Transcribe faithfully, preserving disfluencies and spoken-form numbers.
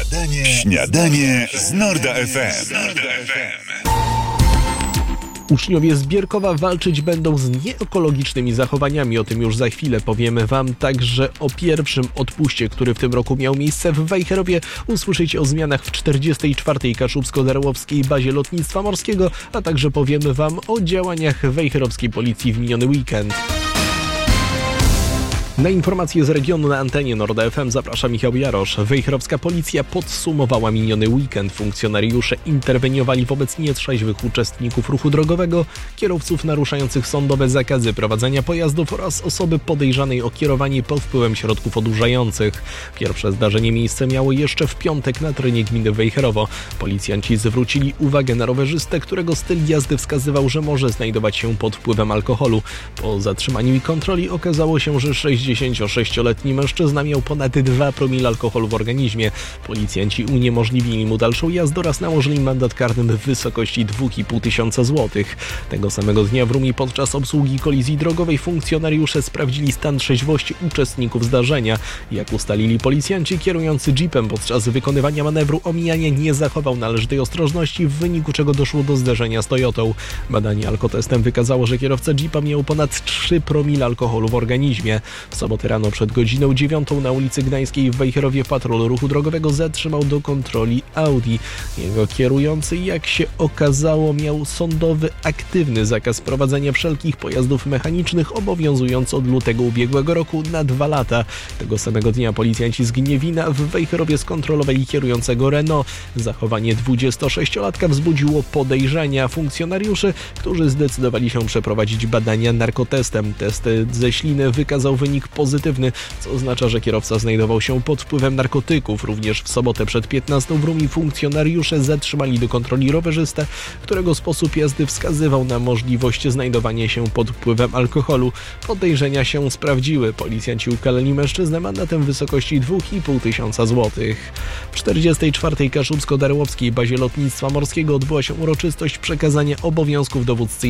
Śniadanie, śniadanie z Norda F M. Uczniowie z Bierkowa walczyć będą z nieekologicznymi zachowaniami. O tym już za chwilę powiemy Wam także o pierwszym odpuście, który w tym roku miał miejsce w Wejherowie. Usłyszycie o zmianach w czterdziestej czwartej Kaszubsko-Darłowskiej Bazie Lotnictwa Morskiego, a także powiemy Wam o działaniach wejherowskiej policji w miniony weekend. Na informacje z regionu na antenie Norda F M zaprasza Michał Jarosz. Wejherowska policja podsumowała miniony weekend. Funkcjonariusze interweniowali wobec nietrzeźwych uczestników ruchu drogowego, kierowców naruszających sądowe zakazy prowadzenia pojazdów oraz osoby podejrzanej o kierowanie pod wpływem środków odurzających. Pierwsze zdarzenie miejsce miało jeszcze w piątek na terenie gminy Wejherowo. Policjanci zwrócili uwagę na rowerzystę, którego styl jazdy wskazywał, że może znajdować się pod wpływem alkoholu. Po zatrzymaniu i kontroli okazało się, że sześćdziesięciosześcioletni mężczyzna miał ponad dwa promile alkoholu w organizmie. Policjanci uniemożliwili mu dalszą jazdę oraz nałożyli mandat karny w wysokości dwa i pół tysiąca złotych. Tego samego dnia w Rumie podczas obsługi kolizji drogowej funkcjonariusze sprawdzili stan trzeźwości uczestników zdarzenia. Jak ustalili policjanci, kierujący jeepem podczas wykonywania manewru omijania nie zachował należytej ostrożności, w wyniku czego doszło do zderzenia z Toyotą. Badanie alkotestem wykazało, że kierowca jeepa miał ponad trzy promile alkoholu w organizmie. W sobotę rano przed godziną dziewiątą na ulicy Gdańskiej w Wejherowie patrol ruchu drogowego zatrzymał do kontroli Audi. Jego kierujący, jak się okazało, miał sądowy aktywny zakaz prowadzenia wszelkich pojazdów mechanicznych obowiązujący od lutego ubiegłego roku na dwa lata. Tego samego dnia policjanci z Gniewina w Wejherowie skontrolowali kierującego Renault. Zachowanie dwudziestosześciolatka wzbudziło podejrzenia funkcjonariuszy, którzy zdecydowali się przeprowadzić badania narkotestem. Test ze śliny wykazał wynik pozytywny, co oznacza, że kierowca znajdował się pod wpływem narkotyków. Również w sobotę przed piętnastą w Rumie funkcjonariusze zatrzymali do kontroli rowerzystę, którego sposób jazdy wskazywał na możliwość znajdowania się pod wpływem alkoholu. Podejrzenia się sprawdziły. Policjanci ukarali mężczyznę mandatem w wysokości dwa i pół tysiąca złotych. W czterdziestej czwartej Kaszubsko-Darłowskiej Bazie Lotnictwa Morskiego odbyła się uroczystość przekazania obowiązków dowódcy